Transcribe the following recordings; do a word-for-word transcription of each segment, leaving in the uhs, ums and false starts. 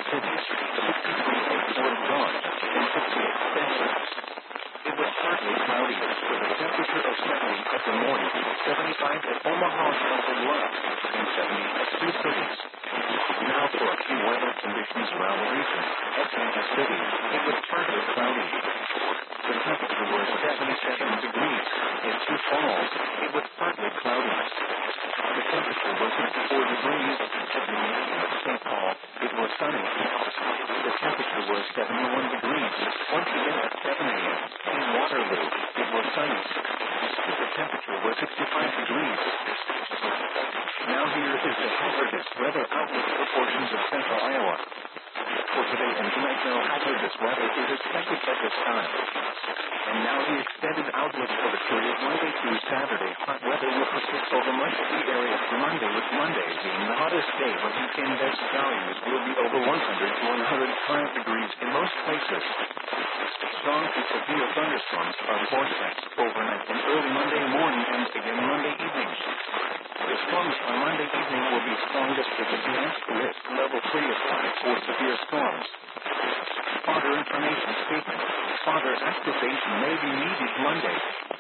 Cities, sixty-three at Fort Dodge, and fifty-eight Spencer. It was partly cloudy, with a temperature of seventy at the morning, seventy-five at Omaha, Central Bluff, and seventy at Sioux Cities. Now for a few weather conditions around the region. At Kansas City, it was partly cloudy. The temperature was seventy-seven degrees. In Sioux Falls, it was partly cloudy. The temperature was fifty-four degrees. At Minneapolis, Saint Paul, it was sunny. The temperature was seventy-one degrees. Once again at seven a m in Waterloo, it was sunny. The temperature was sixty-five degrees. Now here is the hazardous weather outlook for portions of central Iowa. For today and tonight, no hazardous weather is expected at this time. And now the extended outlook for the period Monday through Saturday. Hot weather will persist over much of the area through Monday, with Monday being the hottest day when heat index values will be over one hundred to one hundred five degrees in most places. Strong to severe thunderstorms are forecast overnight and early Monday morning and again Monday evening. The storms on Monday evening will be strongest with advanced risk level three of five for severe storms. Further information statement. Further activation may be needed Monday.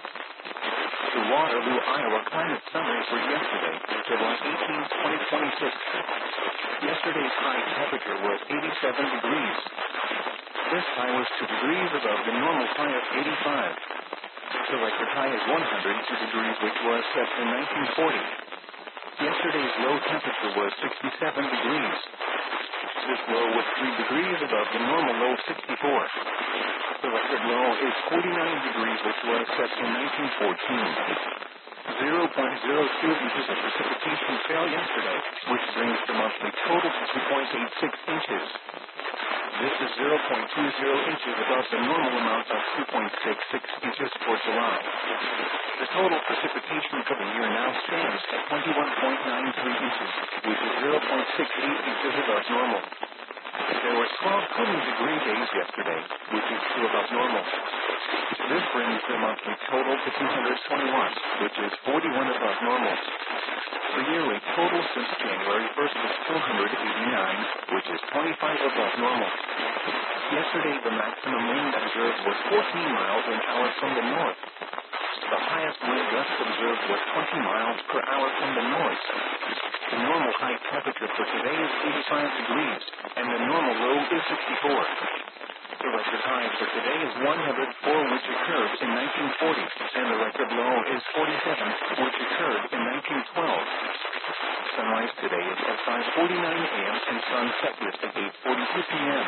The Waterloo, Iowa climate summary for yesterday, July eighteenth, twenty twenty-six. Yesterday's high temperature was eighty-seven degrees. This high was two degrees above the normal high of eighty-five. The record high is one hundred two degrees, which was set in nineteen forty. Yesterday's low temperature was sixty-seven degrees. This low was three degrees above the normal low of sixty-four. The record low is forty-nine degrees, which was set in nineteen fourteen. zero point zero two inches of precipitation fell yesterday, which brings the monthly total to two point eight six inches. This is zero point two zero inches above the normal amount of two point six six inches for July. The total precipitation for the year now stands at twenty-one point nine three inches, which is zero point six eight inches above normal. There were twelve cooling degree days yesterday, which is two above normal. This brings the monthly total to two hundred twenty-one, which is forty-one above normal. The yearly total since January first was two hundred eighty-nine, which is twenty-five above normal. Yesterday, the maximum wind observed was fourteen miles an hour from the north. The highest wind gust observed was twenty miles per hour from the north. The normal high temperature for today is eighty-five degrees, and the normal low is sixty-four. The record high for today is one hundred four, which occurred in nineteen forty, and the record low is forty-seven, which occurred in nineteen twelve. Sunrise today is at five forty-nine a m and sunset is at eight forty-two p m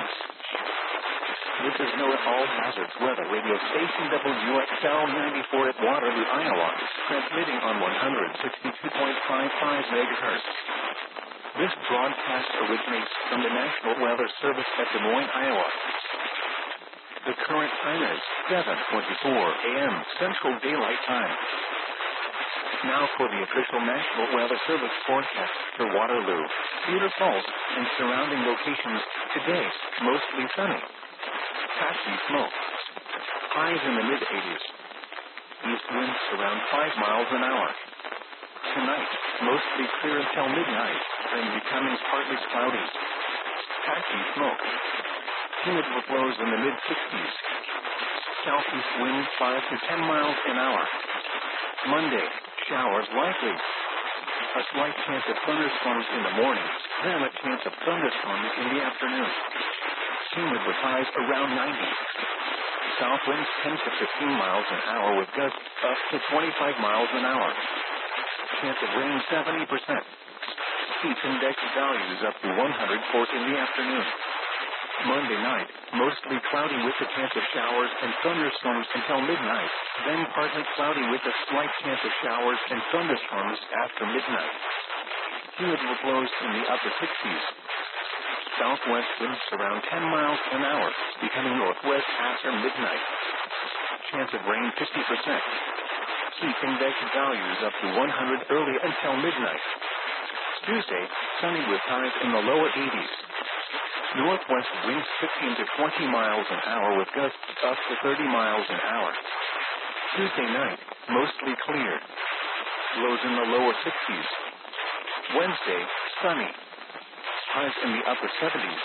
This is NOAA All Hazards Weather Radio Station W X L ninety-four at Waterloo, Iowa, transmitting on one sixty-two point five five megahertz. This broadcast originates from the National Weather Service at Des Moines, Iowa. The current time is seven twenty-four a m Central Daylight Time. Now for the official National Weather Service forecast for Waterloo, Cedar Falls, and surrounding locations. Today, mostly sunny. Patchy smoke. Highs in the mid-eighties. East winds around five miles an hour. Tonight, mostly clear until midnight, then becoming partly cloudy. Patchy smoke. Humid flows in the mid-sixties. Southeast winds five to ten miles an hour. Monday, showers likely. A slight chance of thunderstorms in the morning, then a chance of thunderstorms in the afternoon. Humid with highs around ninety. South winds ten to fifteen miles an hour with gusts up to twenty-five miles an hour. Chance of rain seventy percent. Heat index values up to one hundred four in the afternoon. Monday night, mostly cloudy with a chance of showers and thunderstorms until midnight, then partly cloudy with a slight chance of showers and thunderstorms after midnight. Humid flows in the upper sixties. Southwest winds around ten miles an hour, becoming northwest after midnight. Chance of rain fifty percent. Heat index values up to one hundred early until midnight. Tuesday, sunny with highs in the lower eighties. Northwest winds fifteen to twenty miles an hour with gusts up to thirty miles an hour. Tuesday night, mostly clear. Lows in the lower sixties. Wednesday, sunny. Highs in the upper seventies.